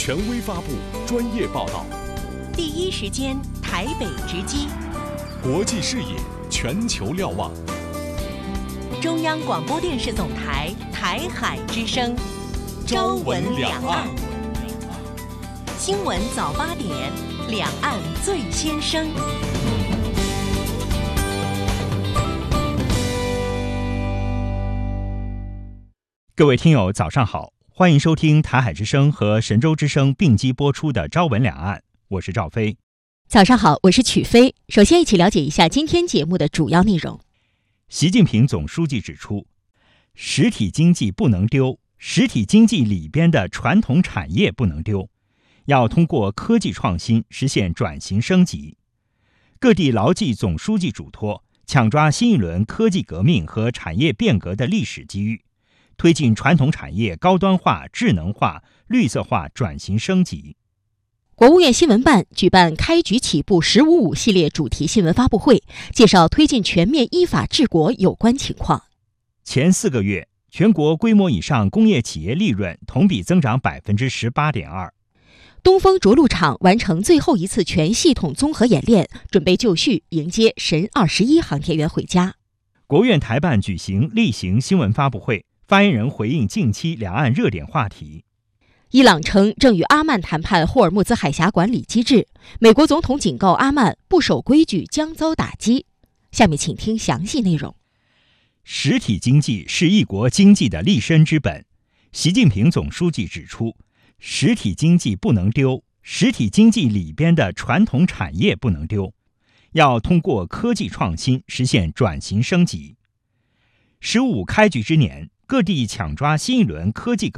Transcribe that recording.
权威发布，专业报道， 第一时间台北直击， 国际视野，全球瞭望。 中央广播电视总台台海之声，朝闻两岸。新闻早8点，两岸最先声。 各位听友早上好，欢迎收听台海之声和神州之声并机播出的朝闻两岸，我是赵飞。 早上好，我是曲飞。首先一起了解一下今天节目的主要内容。 习近平总书记指出，实体经济不能丢，实体经济里边的传统产业不能丢，要通过科技创新实现转型升级。各地牢记总书记嘱托，抢抓新一轮科技革命和产业变革的历史机遇，推进传统产业高端化、智能化、绿色化转型升级。 国务院新闻办举办开局起步“15.5”系列主题新闻发布会，介绍推进全面依法治国有关情况。 前4个月，全国规模以上工业企业利润同比增长 18.2%。 东风着陆场完成最后一次全系统综合演练，准备就绪迎接神21航天员回家。 国务院台办举行例行新闻发布会，发言人回应近期两岸热点话题。 伊朗称正与阿曼谈判霍尔木兹海峡管理机制，美国总统警告阿曼不守规矩将遭打击。下面请听详细内容。 实体经济是一国经济的立身之本，习近平总书记指出，实体经济不能丢，实体经济里边的传统产业不能丢，要通过科技创新实现转型升级。15开局之年，各地抢抓新一轮科技革